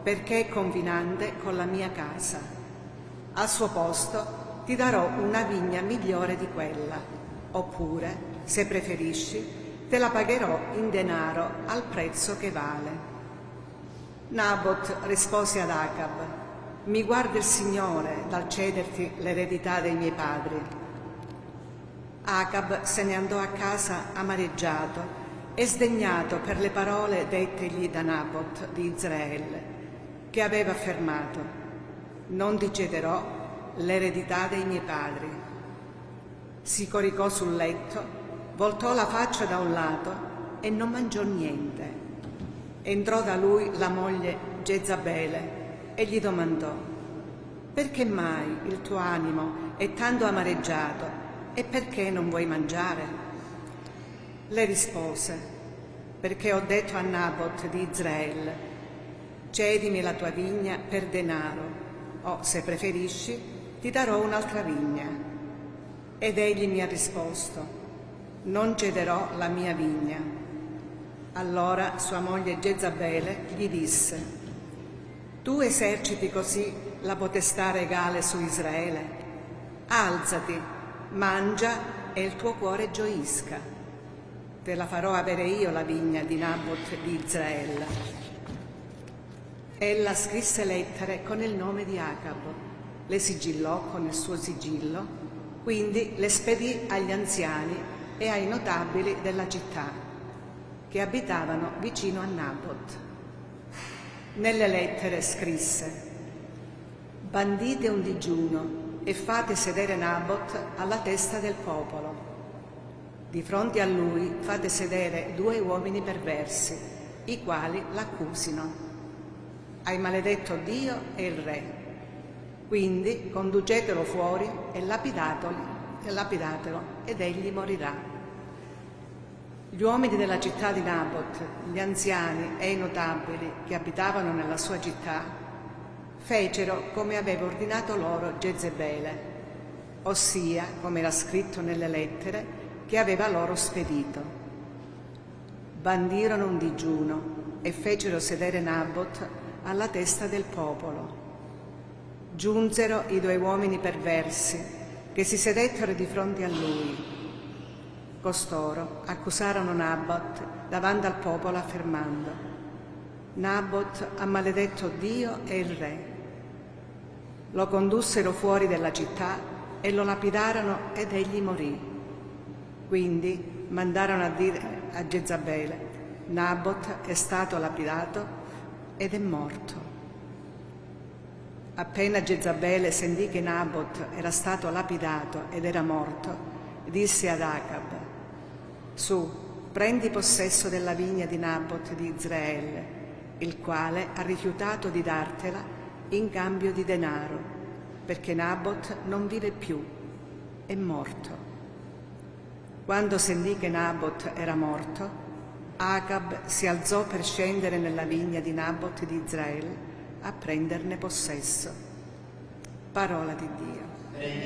perché è confinante con la mia casa. Al suo posto ti darò una vigna migliore di quella, oppure, se preferisci, te la pagherò in denaro al prezzo che vale. Nabot rispose ad Acab: mi guarda il Signore dal cederti l'eredità dei miei padri. Acab se ne andò a casa amareggiato e sdegnato per le parole dettegli da Nabot di Israele, che aveva affermato: non ti cederò l'eredità dei miei padri. Si coricò sul letto, voltò la faccia da un lato e non mangiò niente. Entrò da lui la moglie Jezabele e gli domandò: perché mai il tuo animo è tanto amareggiato e perché non vuoi mangiare? Le rispose: perché ho detto a Nabot di Israele: cedimi la tua vigna per denaro, o se preferisci ti darò un'altra vigna. Ed egli mi ha risposto: non cederò la mia vigna. Allora sua moglie Jezabele gli disse: tu eserciti così la potestà regale su Israele? Alzati, mangia e il tuo cuore gioisca. Te la farò avere io la vigna di Nabot di Israele. Ella scrisse lettere con il nome di Acab, le sigillò con il suo sigillo, quindi le spedì agli anziani e ai notabili della città che abitavano vicino a Nabot. Nelle lettere scrisse: bandite un digiuno e fate sedere Nabot alla testa del popolo. Di fronte a lui fate sedere 2 uomini perversi, i quali l'accusino. Hai maledetto Dio e il re. Quindi conducetelo fuori e lapidatelo ed egli morirà. Gli uomini della città di Nabot, gli anziani e i notabili che abitavano nella sua città, fecero come aveva ordinato loro Jezebele, ossia come era scritto nelle lettere che aveva loro spedito. Bandirono un digiuno e fecero sedere Nabot alla testa del popolo. Giunsero i 2 uomini perversi che si sedettero di fronte a lui. Costoro accusarono Nabot davanti al popolo affermando: Nabot ha maledetto Dio e il re. Lo condussero fuori della città e lo lapidarono ed egli morì. Quindi mandarono a dire a Jezabele: Nabot è stato lapidato ed è morto. Appena Jezabele sentì che Nabot era stato lapidato ed era morto, disse ad Acab: su, prendi possesso della vigna di Nabot di Israele, il quale ha rifiutato di dartela in cambio di denaro, perché Nabot non vive più, è morto. Quando sentì che Nabot era morto, Acab si alzò per scendere nella vigna di Nabot di Israele a prenderne possesso. Parola di Dio.